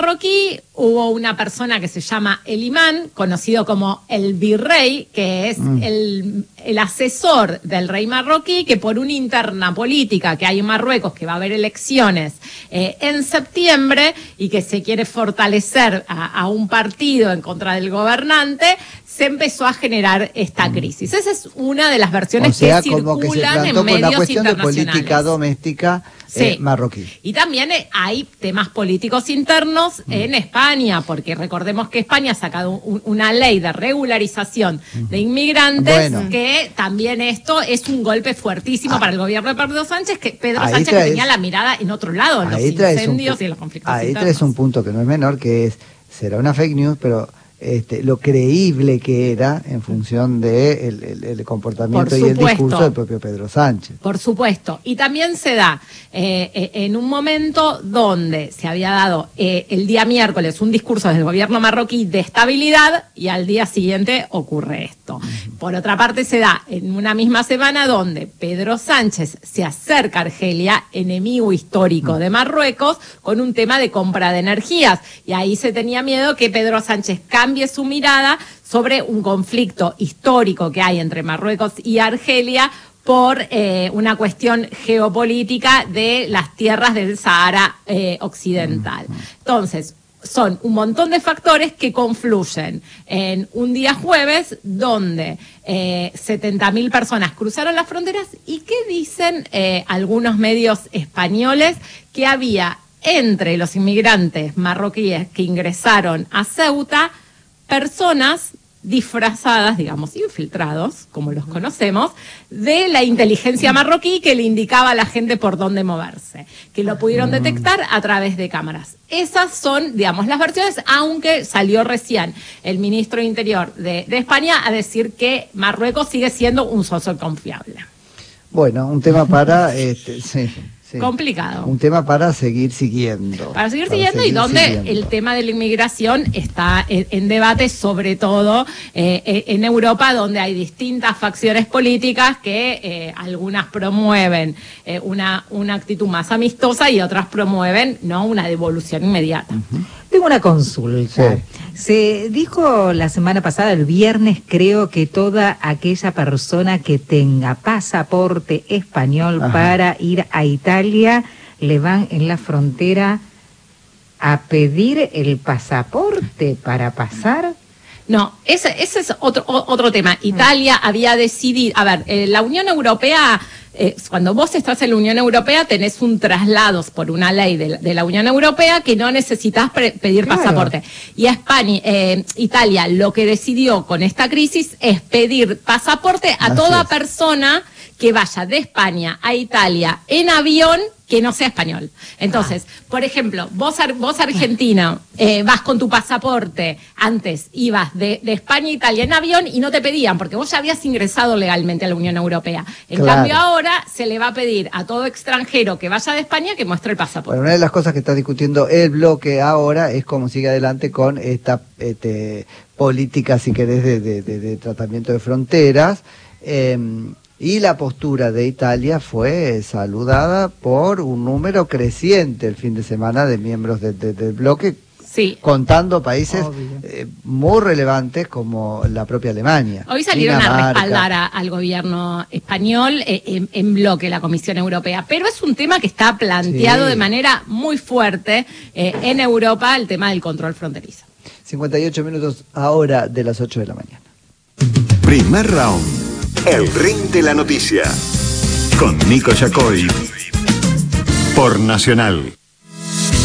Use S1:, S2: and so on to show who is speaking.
S1: marroquí hubo una persona que se llama el imán, conocido como el virrey, que es el asesor del rey marroquí, que por una interna política que hay en Marruecos, que va a haber elecciones en septiembre y que se quiere fortalecer a un partido en contra del gobernante, se empezó a generar esta crisis. Esa es una de las versiones que circulan en medios internacionales.
S2: Con la cuestión de política doméstica marroquí.
S1: Y también hay temas políticos internos en España, porque recordemos que España ha sacado una ley de regularización de inmigrantes, que también esto es un golpe fuertísimo para el gobierno de Pedro Sánchez, que tenía la mirada en otro lado, en los incendios y en los conflictos internos. Ahí
S2: traes un punto que no es menor, que será una fake news, pero lo creíble que era en función de el comportamiento y el discurso del propio Pedro Sánchez.
S1: Por supuesto. Y también se da en un momento donde se había dado el día miércoles un discurso del gobierno marroquí de estabilidad y al día siguiente ocurre esto. Por otra parte se da en una misma semana donde Pedro Sánchez se acerca a Argelia, enemigo histórico de Marruecos, con un tema de compra de energías. Y ahí se tenía miedo que Pedro Sánchez cambie su mirada sobre un conflicto histórico que hay entre Marruecos y Argelia por una cuestión geopolítica de las tierras del Sahara occidental. Entonces, son un montón de factores que confluyen en un día jueves donde 70.000 personas cruzaron las fronteras. ¿Y qué dicen algunos medios españoles? Que había entre los inmigrantes marroquíes que ingresaron a Ceuta personas disfrazadas, digamos, infiltrados, como los conocemos, de la inteligencia marroquí que le indicaba a la gente por dónde moverse, que lo pudieron detectar a través de cámaras. Esas son, digamos, las versiones, aunque salió recién el ministro de Interior de España a decir que Marruecos sigue siendo un socio confiable.
S2: Bueno, un tema para... Sí.
S1: Complicado.
S2: Un tema para seguir siguiendo.
S1: Y donde el tema de la inmigración está en debate, sobre todo en Europa, donde hay distintas facciones políticas que algunas promueven una actitud más amistosa y otras promueven una devolución inmediata.
S3: Tengo una consulta. Sí. Se dijo la semana pasada, el viernes creo, que toda aquella persona que tenga pasaporte español para ir a Italia le van en la frontera a pedir el pasaporte para pasar.
S1: No, ese es otro tema. Italia había decidido, la Unión Europea, cuando vos estás en la Unión Europea tenés un traslado por una ley de la Unión Europea que no necesitas pedir pasaporte. Y Italia lo que decidió con esta crisis es pedir pasaporte a toda persona que vaya de España a Italia en avión que no sea español. Entonces, por ejemplo, vos argentino, vas con tu pasaporte, antes ibas de España a Italia en avión y no te pedían, porque vos ya habías ingresado legalmente a la Unión Europea. En cambio ahora se le va a pedir a todo extranjero que vaya de España que muestre el pasaporte.
S2: Bueno, una de las cosas que está discutiendo el bloque ahora es cómo sigue adelante con esta política, si querés, de tratamiento de fronteras. Y la postura de Italia fue saludada por un número creciente el fin de semana de miembros del bloque, contando países muy relevantes como la propia Alemania.
S1: Hoy salieron a respaldar al gobierno español en bloque la Comisión Europea, pero es un tema que está planteado de manera muy fuerte en Europa, el tema del control fronterizo.
S2: 58 minutos ahora de las 8 de la mañana.
S4: Primer round. El ring de la noticia. Con Nico Yacoy. Por Nacional.